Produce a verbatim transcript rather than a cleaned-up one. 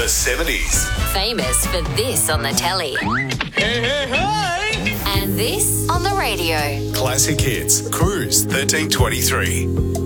the seventies. Famous for this on the telly. Hey, hey, hey! And this on the radio. Classic Hits, Cruise thirteen twenty-three.